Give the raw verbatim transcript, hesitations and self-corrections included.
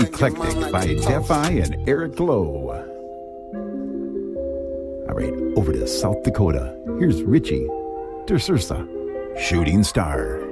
Eclectic by Defi and Eric Lowe. All right, over to South Dakota. Here's Richie DeSursa, Shooting Star.